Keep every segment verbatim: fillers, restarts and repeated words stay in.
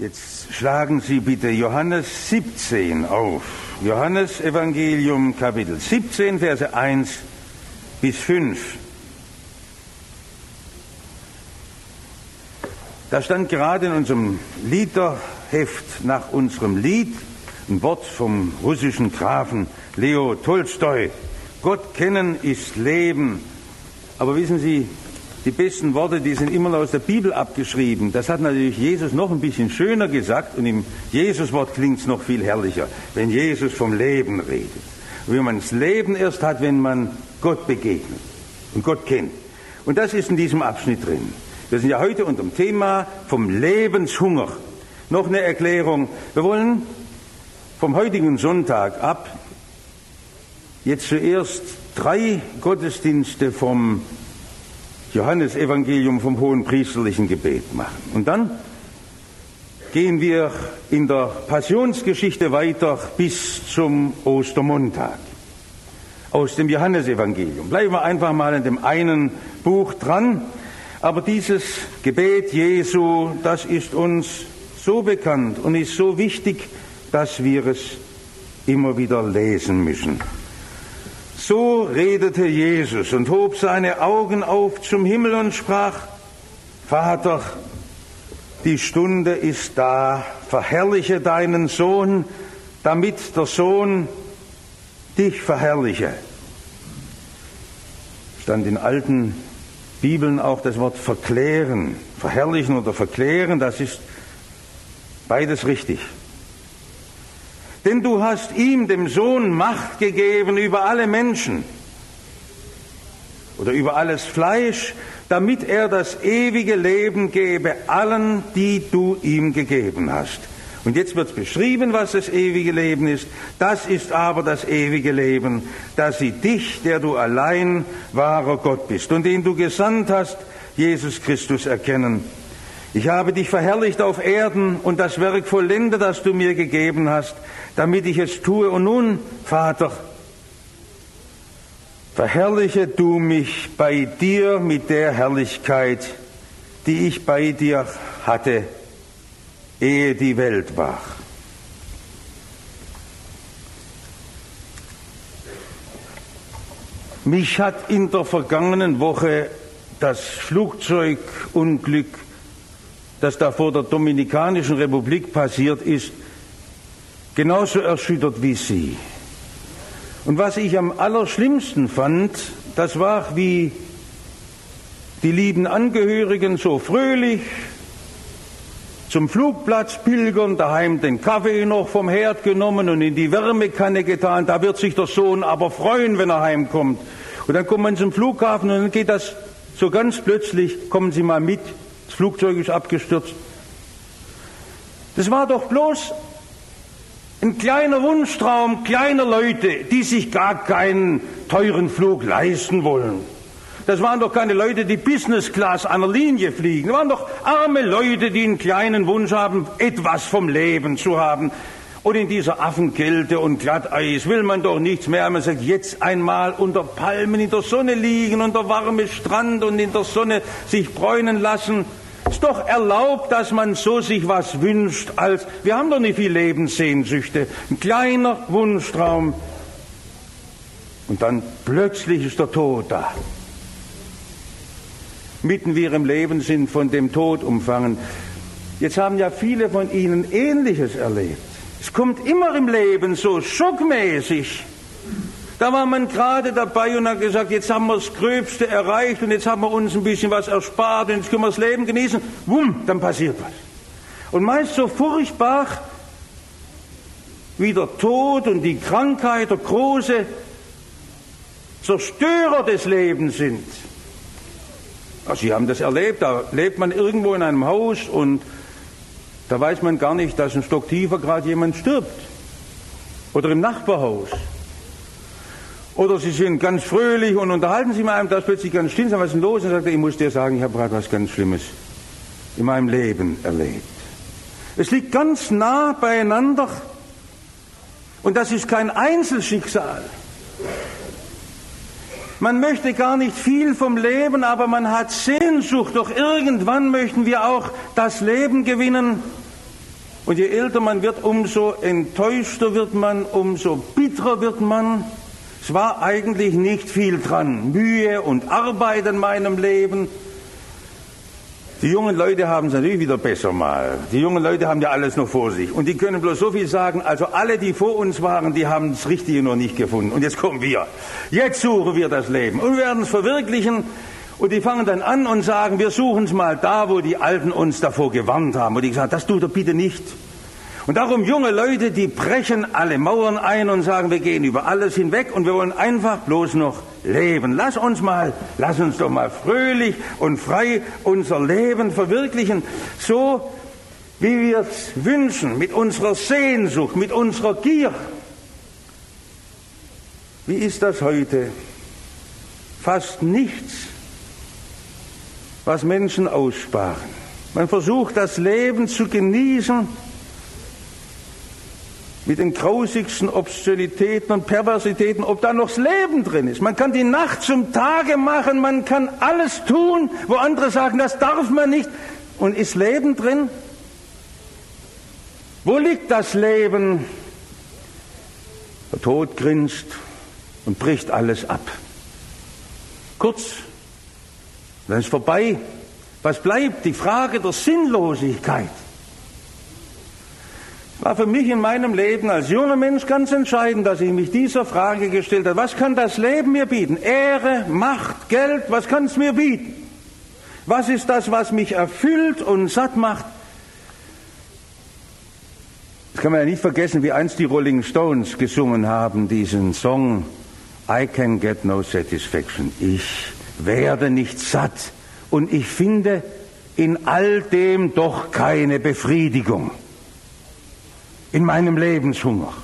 Jetzt schlagen Sie bitte Johannes siebzehn auf. Johannes Evangelium Kapitel siebzehn, Verse eins bis fünf. Da stand gerade in unserem Liederheft nach unserem Lied ein Wort vom russischen Grafen Leo Tolstoi. Gott kennen ist Leben. Aber wissen Sie, die besten Worte, die sind immer aus der Bibel abgeschrieben. Das hat natürlich Jesus noch ein bisschen schöner gesagt und im Jesuswort klingt es noch viel herrlicher, wenn Jesus vom Leben redet. Und wie man das Leben erst hat, wenn man Gott begegnet und Gott kennt. Und das ist in diesem Abschnitt drin. Wir sind ja heute unter dem Thema vom Lebenshunger. Noch eine Erklärung. Wir wollen vom heutigen Sonntag ab jetzt zuerst drei Gottesdienste vom Johannesevangelium vom hohenpriesterlichen Gebet machen. Und dann gehen wir in der Passionsgeschichte weiter bis zum Ostermontag aus dem Johannesevangelium. Bleiben wir einfach mal in dem einen Buch dran. Aber dieses Gebet Jesu, das ist uns so bekannt und ist so wichtig, dass wir es immer wieder lesen müssen. So redete Jesus und hob seine Augen auf zum Himmel und sprach: Vater, die Stunde ist da, verherrliche deinen Sohn, damit der Sohn dich verherrliche. Stand in alten Bibeln auch das Wort verklären, verherrlichen oder verklären, das ist beides richtig. Denn du hast ihm, dem Sohn, Macht gegeben über alle Menschen oder über alles Fleisch, damit er das ewige Leben gebe allen, die du ihm gegeben hast. Und jetzt wird beschrieben, was das ewige Leben ist. Das ist aber das ewige Leben, dass sie dich, der du allein wahrer Gott bist und den du gesandt hast, Jesus Christus, erkennen. Ich habe dich verherrlicht auf Erden und das Werk vollende, das du mir gegeben hast, damit ich es tue. Und nun, Vater, verherrliche du mich bei dir mit der Herrlichkeit, die ich bei dir hatte, ehe die Welt war. Mich hat in der vergangenen Woche das Flugzeugunglück, das da vor der Dominikanischen Republik passiert ist, genauso erschüttert wie Sie. Und was ich am allerschlimmsten fand, das war, wie die lieben Angehörigen so fröhlich zum Flugplatz pilgern, daheim den Kaffee noch vom Herd genommen und in die Wärmekanne getan. Da wird sich der Sohn aber freuen, wenn er heimkommt. Und dann kommt man zum Flughafen und dann geht das so ganz plötzlich, kommen Sie mal mit, das Flugzeug ist abgestürzt. Das war doch bloß ein kleiner Wunschtraum kleiner Leute, die sich gar keinen teuren Flug leisten wollen. Das waren doch keine Leute, die Business Class an der Linie fliegen. Das waren doch arme Leute, die einen kleinen Wunsch haben, etwas vom Leben zu haben. Und in dieser Affenkälte und Glatteis will man doch nichts mehr. Man sagt, jetzt einmal unter Palmen in der Sonne liegen und der warme Strand und in der Sonne sich bräunen lassen. Ist doch erlaubt, dass man so sich was wünscht, als wir haben doch nicht viel Lebenssehnsüchte. Ein kleiner Wunschtraum. Und dann plötzlich ist der Tod da. Mitten wir im Leben sind von dem Tod umfangen. Jetzt haben ja viele von Ihnen Ähnliches erlebt. Es kommt immer im Leben so schockmäßig. Da war man gerade dabei und hat gesagt, jetzt haben wir das Gröbste erreicht und jetzt haben wir uns ein bisschen was erspart und jetzt können wir das Leben genießen. Wumm, dann passiert was. Und meist so furchtbar wie der Tod und die Krankheit, der große Zerstörer des Lebens sind. Also Sie haben das erlebt, da lebt man irgendwo in einem Haus und da weiß man gar nicht, dass ein Stock tiefer gerade jemand stirbt. Oder im Nachbarhaus. Oder Sie sind ganz fröhlich und unterhalten sich mit einem, da ist plötzlich ganz still, was ist denn los? Und sagt er, ich muss dir sagen, ich habe gerade was ganz Schlimmes in meinem Leben erlebt. Es liegt ganz nah beieinander und das ist kein Einzelschicksal. Man möchte gar nicht viel vom Leben, aber man hat Sehnsucht. Doch irgendwann möchten wir auch das Leben gewinnen, Und je älter man wird, umso enttäuschter wird man, umso bitterer wird man. Es war eigentlich nicht viel dran. Mühe und Arbeit in meinem Leben. Die jungen Leute haben es natürlich wieder besser mal. Die jungen Leute haben ja alles noch vor sich. Und die können bloß so viel sagen, also alle, die vor uns waren, die haben das Richtige noch nicht gefunden. Und jetzt kommen wir. Jetzt suchen wir das Leben und werden es verwirklichen. Und die fangen dann an und sagen, wir suchen es mal da, wo die Alten uns davor gewarnt haben. Und die sagen, das tut er bitte nicht. Und darum junge Leute, die brechen alle Mauern ein und sagen, wir gehen über alles hinweg und wir wollen einfach bloß noch leben. Lass uns mal, lass uns doch mal fröhlich und frei unser Leben verwirklichen, so wie wir es wünschen, mit unserer Sehnsucht, mit unserer Gier. Wie ist das heute? Fast nichts, was Menschen aussparen. Man versucht, das Leben zu genießen, mit den grausigsten Obszönitäten und Perversitäten, ob da noch das Leben drin ist. Man kann die Nacht zum Tage machen, man kann alles tun, wo andere sagen, das darf man nicht. Und ist Leben drin? Wo liegt das Leben? Der Tod grinst und bricht alles ab. Kurz, dann ist vorbei. Was bleibt? Die Frage der Sinnlosigkeit. War für mich in meinem Leben als junger Mensch ganz entscheidend, dass ich mich dieser Frage gestellt habe. Was kann das Leben mir bieten? Ehre, Macht, Geld, was kann es mir bieten? Was ist das, was mich erfüllt und satt macht? Das kann man ja nicht vergessen, wie einst die Rolling Stones gesungen haben, diesen Song I can get no satisfaction. Ich werde nicht satt und ich finde in all dem doch keine Befriedigung. In meinem Lebenshunger.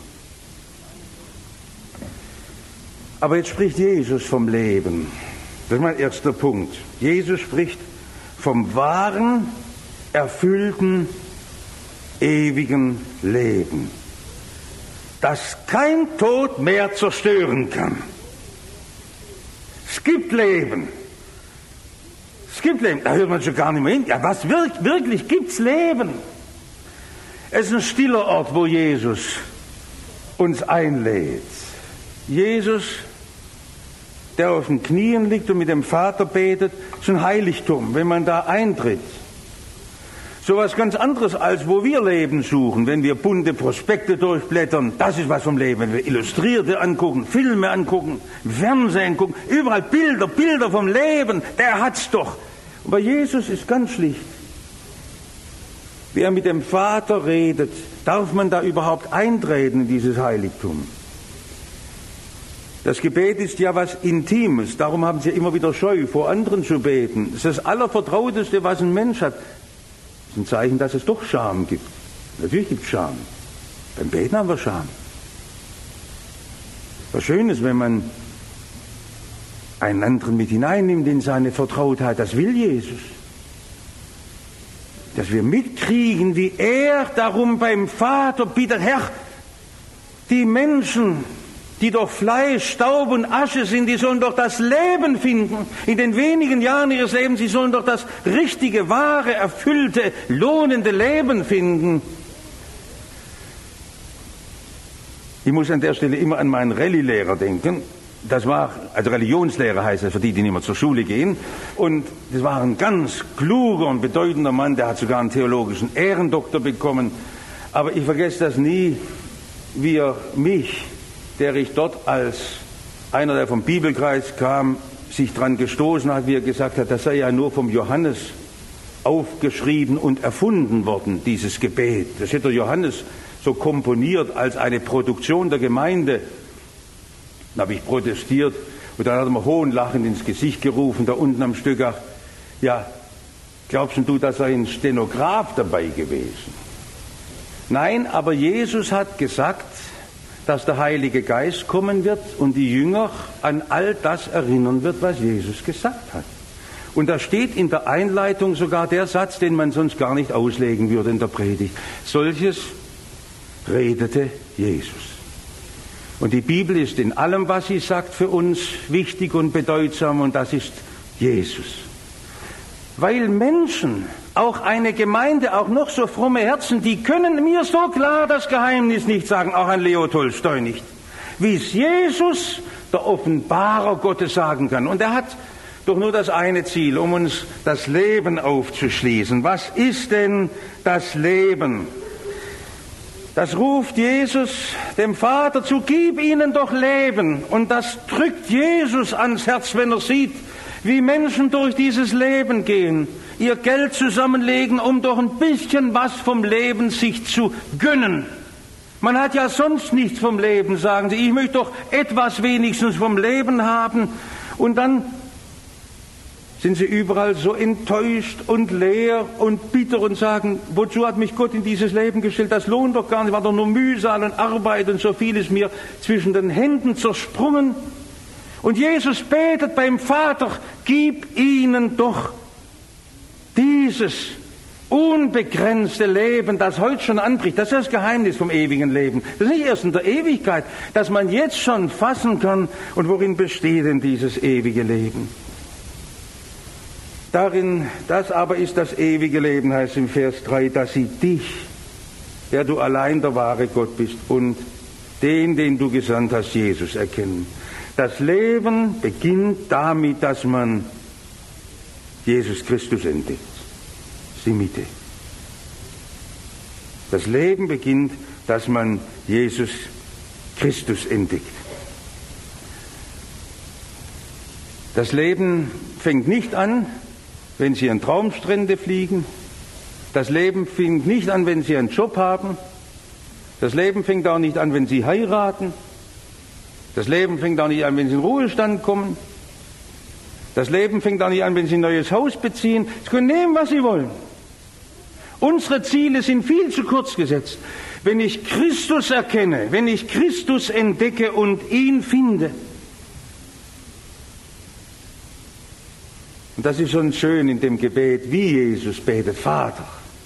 Aber jetzt spricht Jesus vom Leben. Das ist mein erster Punkt. Jesus spricht vom wahren, erfüllten, ewigen Leben, das kein Tod mehr zerstören kann. Es gibt Leben. Es gibt Leben. Da hört man schon gar nicht mehr hin. Ja, was wirklich, wirklich gibt's Leben? Es ist ein stiller Ort, wo Jesus uns einlädt. Jesus, der auf den Knien liegt und mit dem Vater betet, ist ein Heiligtum, wenn man da eintritt. So was ganz anderes, als wo wir Leben suchen, wenn wir bunte Prospekte durchblättern. Das ist was vom Leben. Wenn wir Illustrierte angucken, Filme angucken, Fernsehen gucken, überall Bilder, Bilder vom Leben, der hat's doch. Und bei Jesus ist ganz schlicht. Wie er mit dem Vater redet, darf man da überhaupt eintreten in dieses Heiligtum? Das Gebet ist ja was Intimes, darum haben sie immer wieder Scheu, vor anderen zu beten. Das ist das Allervertrauteste, was ein Mensch hat. Das ist ein Zeichen, dass es doch Scham gibt. Natürlich gibt es Scham. Beim Beten haben wir Scham. Was schön ist, wenn man einen anderen mit hineinnimmt in seine Vertrautheit, das will Jesus. Dass wir mitkriegen, wie er darum beim Vater bittet, Herr, die Menschen, die doch Fleisch, Staub und Asche sind, die sollen doch das Leben finden. In den wenigen Jahren ihres Lebens, sie sollen doch das richtige, wahre, erfüllte, lohnende Leben finden. Ich muss an der Stelle immer an meinen Rallye-Lehrer denken. Das war, also Religionslehrer heißt es, für die, die nicht mehr zur Schule gehen. Und das war ein ganz kluger und bedeutender Mann, der hat sogar einen theologischen Ehrendoktor bekommen. Aber ich vergesse das nie, wie er mich, der ich dort als einer, der vom Bibelkreis kam, sich dran gestoßen hat, wie er gesagt hat, das sei ja nur vom Johannes aufgeschrieben und erfunden worden, dieses Gebet. Das hätte der Johannes so komponiert als eine Produktion der Gemeinde. Dann habe ich protestiert und dann hat er mir hohnlachend ins Gesicht gerufen, da unten am Stückach, ja, glaubst du, da sei ein Stenograf dabei gewesen? Nein, aber Jesus hat gesagt, dass der Heilige Geist kommen wird und die Jünger an all das erinnern wird, was Jesus gesagt hat. Und da steht in der Einleitung sogar der Satz, den man sonst gar nicht auslegen würde in der Predigt. Solches redete Jesus. Und die Bibel ist in allem, was sie sagt, für uns wichtig und bedeutsam, und das ist Jesus. Weil Menschen auch eine Gemeinde, auch noch so fromme Herzen, die können mir so klar das Geheimnis nicht sagen, auch ein Leo Tolstoi nicht, wie es Jesus, der Offenbarer Gottes, sagen kann. Und er hat doch nur das eine Ziel, um uns das Leben aufzuschließen. Was ist denn das Leben? Das ruft Jesus dem Vater zu, gib ihnen doch Leben. Und das drückt Jesus ans Herz, wenn er sieht, wie Menschen durch dieses Leben gehen, ihr Geld zusammenlegen, um doch ein bisschen was vom Leben sich zu gönnen. Man hat ja sonst nichts vom Leben, sagen sie. Ich möchte doch etwas wenigstens vom Leben haben. Und dann sind sie überall so enttäuscht und leer und bitter und sagen, wozu hat mich Gott in dieses Leben gestellt? Das lohnt doch gar nicht, war doch nur Mühsal und Arbeit und so viel ist mir zwischen den Händen zersprungen. Und Jesus betet beim Vater, gib ihnen doch dieses unbegrenzte Leben, das heute schon anbricht. Das ist das Geheimnis vom ewigen Leben. Das ist nicht erst in der Ewigkeit, dass man jetzt schon fassen kann. Und worin besteht denn dieses ewige Leben? Darin, das aber ist das ewige Leben, heißt im Vers drei, dass sie dich, der du allein der wahre Gott bist, und den, den du gesandt hast, Jesus, erkennen. Das Leben beginnt damit, dass man Jesus Christus entdeckt. Das ist die Mitte. Das Leben beginnt, dass man Jesus Christus entdeckt. Das Leben fängt nicht an, wenn Sie an Traumstrände fliegen. Das Leben fängt nicht an, wenn Sie einen Job haben. Das Leben fängt auch nicht an, wenn Sie heiraten. Das Leben fängt auch nicht an, wenn Sie in den Ruhestand kommen. Das Leben fängt auch nicht an, wenn Sie ein neues Haus beziehen. Sie können nehmen, was Sie wollen. Unsere Ziele sind viel zu kurz gesetzt. Wenn ich Christus erkenne, wenn ich Christus entdecke und ihn finde, und das ist schon schön in dem Gebet, wie Jesus betet, Vater.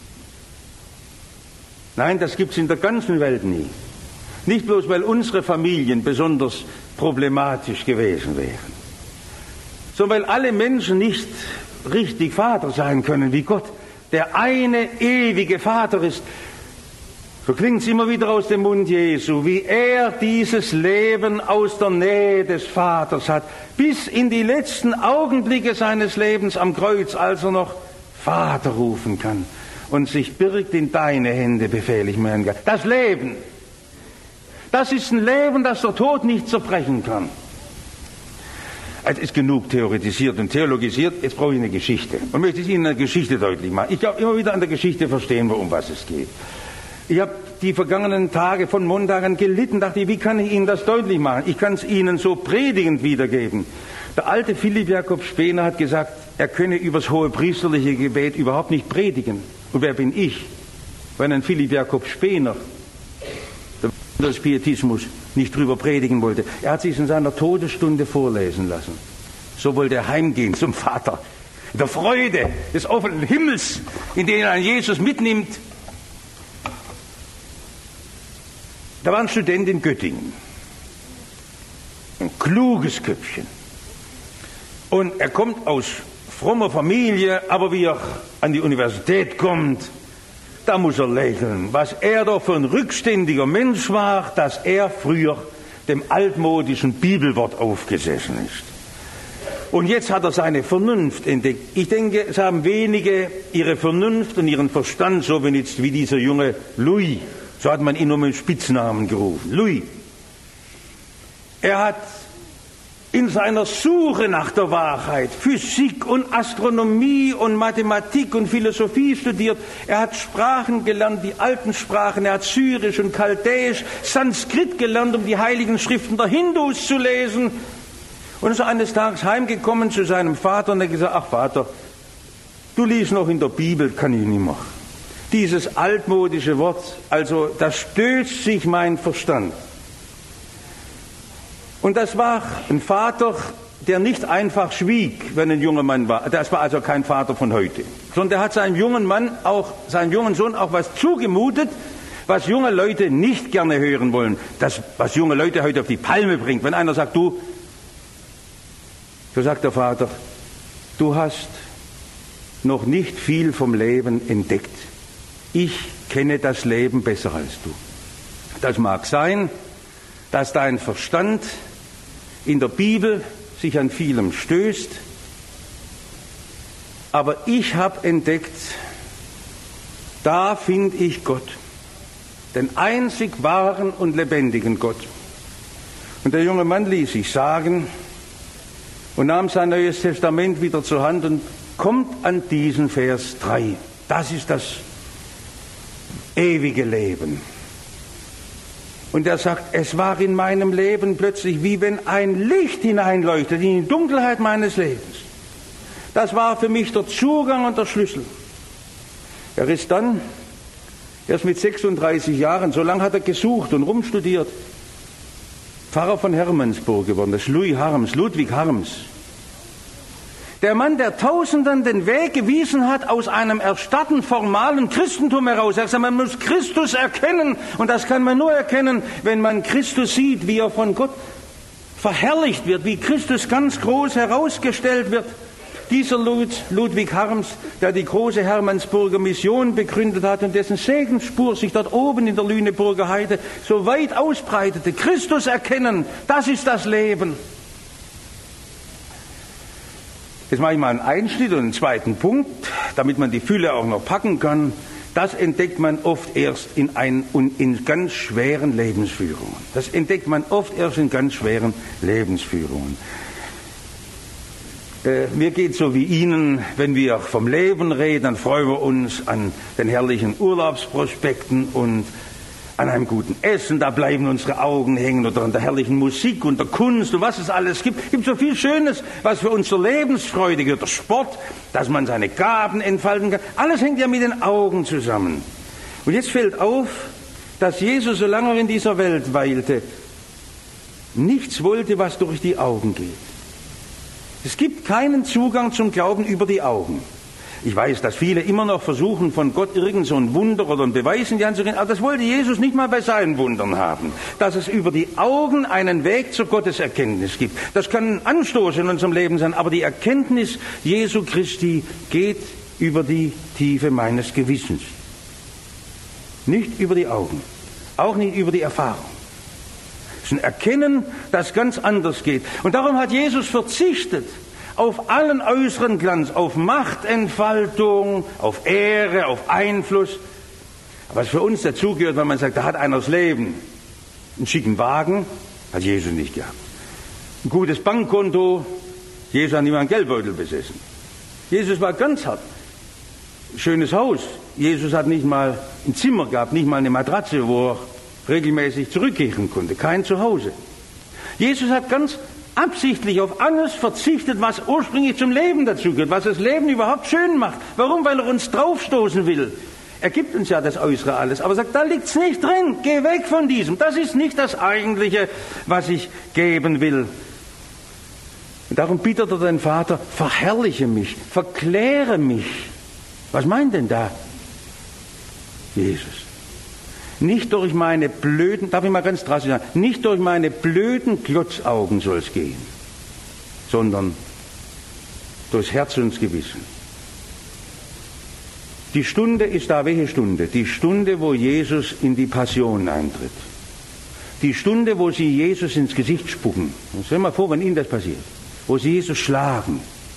Nein, das gibt es in der ganzen Welt nie. Nicht bloß, weil unsere Familien besonders problematisch gewesen wären, sondern weil alle Menschen nicht richtig Vater sein können wie Gott, der eine ewige Vater ist. So klingt es immer wieder aus dem Mund Jesu, wie er dieses Leben aus der Nähe des Vaters hat, bis in die letzten Augenblicke seines Lebens am Kreuz, als er noch Vater rufen kann und sich birgt in deine Hände, befehle ich mir. Das Leben, das ist ein Leben, das der Tod nicht zerbrechen kann. Es ist genug theoretisiert und theologisiert, jetzt brauche ich eine Geschichte. Und möchte ich Ihnen eine Geschichte deutlich machen. Ich glaube, immer wieder an der Geschichte verstehen wir, um was es geht. Ich habe die vergangenen Tage von Montag an gelitten, dachte ich, wie kann ich Ihnen das deutlich machen? Ich kann es Ihnen so predigend wiedergeben. Der alte Philipp Jakob Spener hat gesagt, er könne übers hohe priesterliche Gebet überhaupt nicht predigen. Und wer bin ich, wenn ein Philipp Jakob Spener, der des Pietismus, nicht drüber predigen wollte? Er hat sich in seiner Todesstunde vorlesen lassen. So wollte er heimgehen zum Vater. In der Freude des offenen Himmels, in den er Jesus mitnimmt. Da war ein Student in Göttingen, ein kluges Köpfchen. Und er kommt aus frommer Familie, aber wie er an die Universität kommt, da muss er lächeln, was er doch für ein rückständiger Mensch war, dass er früher dem altmodischen Bibelwort aufgesessen ist. Und jetzt hat er seine Vernunft entdeckt. Ich denke, es haben wenige ihre Vernunft und ihren Verstand so benutzt wie dieser junge Louis. So hat man ihn um einen Spitznamen gerufen. Louis. Er hat in seiner Suche nach der Wahrheit Physik und Astronomie und Mathematik und Philosophie studiert. Er hat Sprachen gelernt, die alten Sprachen. Er hat Syrisch und Chaldäisch, Sanskrit gelernt, um die heiligen Schriften der Hindus zu lesen. Und ist eines Tages heimgekommen zu seinem Vater und er hat gesagt, ach Vater, du liest noch in der Bibel, kann ich nicht mehr. Dieses altmodische Wort, also da stößt sich mein Verstand. Und das war ein Vater, der nicht einfach schwieg, wenn ein junger Mann war. Das war also kein Vater von heute. Sondern der hat seinem jungen Mann auch, seinem jungen Sohn auch was zugemutet, was junge Leute nicht gerne hören wollen. Das, was junge Leute heute auf die Palme bringt. Wenn einer sagt, du, so sagt der Vater, du hast noch nicht viel vom Leben entdeckt. Ich kenne das Leben besser als du. Das mag sein, dass dein Verstand in der Bibel sich an vielem stößt, aber ich habe entdeckt, da finde ich Gott, den einzig wahren und lebendigen Gott. Und der junge Mann ließ sich sagen und nahm sein Neues Testament wieder zur Hand und kommt an diesen Vers drei. Das ist das ewige Leben. Und er sagt, es war in meinem Leben plötzlich wie wenn ein Licht hineinleuchtet in die Dunkelheit meines Lebens. Das war für mich der Zugang und der Schlüssel. Er ist dann erst mit sechsunddreißig Jahren, so lange hat er gesucht und rumstudiert, Pfarrer von Hermannsburg geworden. Das ist Louis Harms, Ludwig Harms. Der Mann, der Tausenden den Weg gewiesen hat aus einem erstarrten, formalen Christentum heraus. Er sagt, man muss Christus erkennen. Und das kann man nur erkennen, wenn man Christus sieht, wie er von Gott verherrlicht wird, wie Christus ganz groß herausgestellt wird. Dieser Lud, Ludwig Harms, der die große Hermannsburger Mission begründet hat und dessen Segensspur sich dort oben in der Lüneburger Heide so weit ausbreitete. Christus erkennen, das ist das Leben. Jetzt mache ich mal einen Einschnitt und einen zweiten Punkt, damit man die Fülle auch noch packen kann. Das entdeckt man oft erst in, ein, in ganz schweren Lebensführungen. Das entdeckt man oft erst in ganz schweren Lebensführungen. Äh, mir geht so wie Ihnen, wenn wir vom Leben reden, dann freuen wir uns an den herrlichen Urlaubsprospekten und an einem guten Essen, da bleiben unsere Augen hängen, oder an der herrlichen Musik und der Kunst und was es alles gibt. Es gibt so viel Schönes, was für unsere Lebensfreude gehört. Der Sport, dass man seine Gaben entfalten kann. Alles hängt ja mit den Augen zusammen. Und jetzt fällt auf, dass Jesus, solange er in dieser Welt weilte, nichts wollte, was durch die Augen geht. Es gibt keinen Zugang zum Glauben über die Augen. Ich weiß, dass viele immer noch versuchen, von Gott irgend so ein Wunder oder ein Beweis in die Hand zu gehen, aber das wollte Jesus nicht mal bei seinen Wundern haben. Dass es über die Augen einen Weg zur Gotteserkenntnis gibt. Das kann ein Anstoß in unserem Leben sein, aber die Erkenntnis Jesu Christi geht über die Tiefe meines Gewissens. Nicht über die Augen, auch nicht über die Erfahrung. Es ist ein Erkennen, das ganz anders geht. Und darum hat Jesus verzichtet auf allen äußeren Glanz, auf Machtentfaltung, auf Ehre, auf Einfluss. Was für uns dazugehört, wenn man sagt, da hat einer das Leben. Einen schicken Wagen, hat Jesus nicht gehabt. Ein gutes Bankkonto, Jesus hat nicht mal einen Geldbeutel besessen. Jesus war ganz hart. Schönes Haus, Jesus hat nicht mal ein Zimmer gehabt, nicht mal eine Matratze, wo er regelmäßig zurückkehren konnte. Kein Zuhause. Jesus hat ganz absichtlich auf alles verzichtet, was ursprünglich zum Leben dazugehört, was das Leben überhaupt schön macht. Warum? Weil er uns draufstoßen will. Er gibt uns ja das Äußere alles, aber sagt, da liegt's nicht drin. Geh weg von diesem. Das ist nicht das Eigentliche, was ich geben will. Und darum bittet er den Vater, verherrliche mich, verkläre mich. Was meint denn da Jesus? Nicht durch meine blöden, darf ich mal ganz drastisch sagen, nicht durch meine blöden Glotzaugen soll es gehen, sondern durchs Herz und das Gewissen. Die Stunde ist da, welche Stunde? Die Stunde, wo Jesus in die Passion eintritt. Die Stunde, wo sie Jesus ins Gesicht spucken. Stell dir mal vor, wenn Ihnen das passiert. Wo sie Jesus schlagen.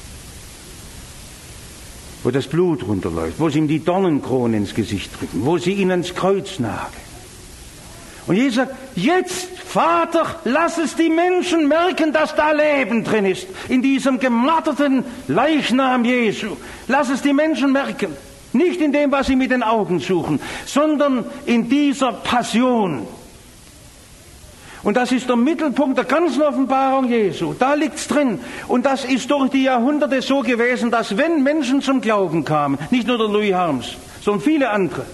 Wo das Blut runterläuft, wo sie ihm die Dornenkrone ins Gesicht drücken, wo sie ihn ans Kreuz nageln. Und Jesus sagt, jetzt, Vater, lass es die Menschen merken, dass da Leben drin ist, in diesem gemarterten Leichnam Jesu. Lass es die Menschen merken, nicht in dem, was sie mit den Augen suchen, sondern in dieser Passion. Und das ist der Mittelpunkt der ganzen Offenbarung Jesu. Da liegt's drin. Und das ist durch die Jahrhunderte so gewesen, dass wenn Menschen zum Glauben kamen, nicht nur der Louis Harms, sondern viele andere,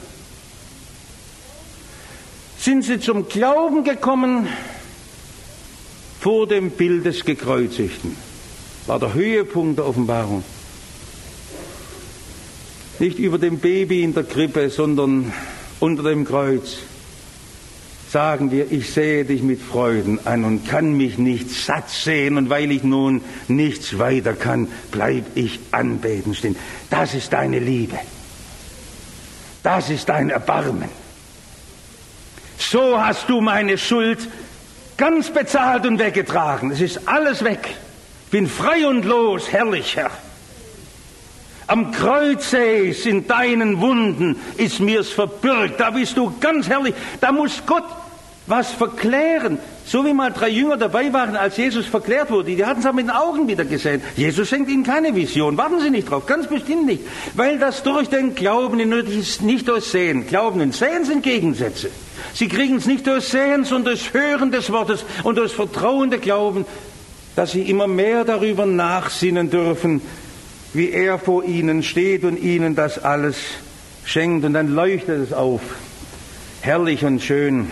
sind sie zum Glauben gekommen vor dem Bild des Gekreuzigten. War der Höhepunkt der Offenbarung. Nicht über dem Baby in der Krippe, sondern unter dem Kreuz. sagen wir, ich sehe dich mit Freuden an und kann mich nicht satt sehen, und weil ich nun nichts weiter kann, bleib ich anbetend stehen. Das ist deine Liebe. Das ist dein Erbarmen. So hast du meine Schuld ganz bezahlt und weggetragen. Es ist alles weg. Ich bin frei und los, herrlich, Herr. Am Kreuze in deinen Wunden ist mir's verbürgt. Da bist du ganz herrlich. Da muss Gott was verklären. So wie mal drei Jünger dabei waren, als Jesus verklärt wurde. Die hatten es aber mit den Augen wieder gesehen. Jesus schenkt ihnen keine Vision. Warten Sie nicht drauf. Ganz bestimmt nicht. Weil das durch den Glauben nötig ist, nicht durch Sehen. Glauben und Sehen sind Gegensätze. Sie kriegen es nicht durch Sehen, sondern durch Hören des Wortes und durch vertrauende Glauben, dass sie immer mehr darüber nachsinnen dürfen, wie er vor ihnen steht und ihnen das alles schenkt. Und dann leuchtet es auf, herrlich und schön,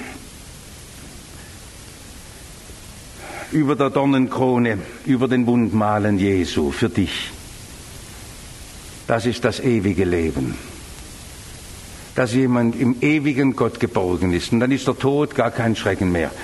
über der Dornenkrone, über den Wundmalen Jesu für dich. Das ist das ewige Leben. Dass jemand im ewigen Gott geborgen ist. Und dann ist der Tod gar kein Schrecken mehr.